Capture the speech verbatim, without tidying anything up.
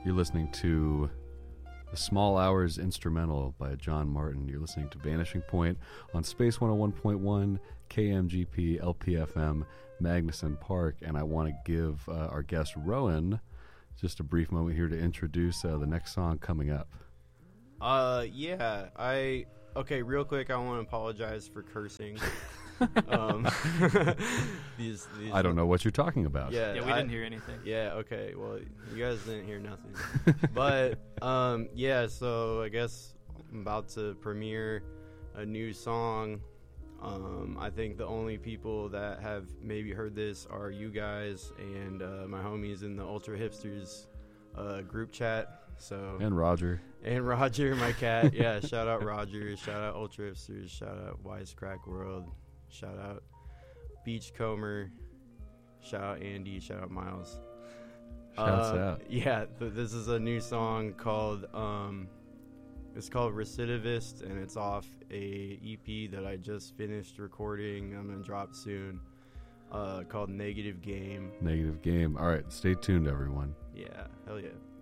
You're listening to The Small Hours Instrumental by John Martin. You're listening to Vanishing Point on Space one oh one point one, K M G P, L P F M, Magnuson Park. And I want to give uh, our guest, Rowan, just a brief moment here to introduce uh, the next song coming up. Uh, yeah, I... Okay, real quick, I want to apologize for cursing. um, these, these, I don't know what you're talking about. Yeah, Yeah, we I, didn't hear anything. Yeah, okay, well, you guys didn't hear nothing. But, um, yeah, so I guess I'm about to premiere a new song. Um, I think the only people that have maybe heard this are you guys and uh, my homies in the Ultra Hipsters uh, group chat. So And Roger. And Roger, my cat. Yeah, shout out Roger. Shout out Ultra Hipsters. Shout out Wisecrack World. Shout out Beachcomber. Shout out Andy. Shout out Miles. Shouts uh, out. Yeah, th- this is a new song called, um, it's called Recidivist, and it's off a E P that I just finished recording. I'm going to drop soon, uh, called Negative Game. Negative Game. All right, stay tuned, everyone. Yeah, hell yeah.